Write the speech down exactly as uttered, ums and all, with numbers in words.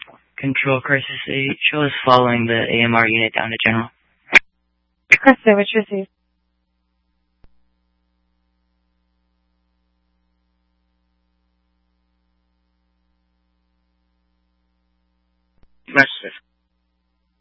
Control Crisis eight, show us following the A M R unit down to General. Crisis eight, which received. Crisis.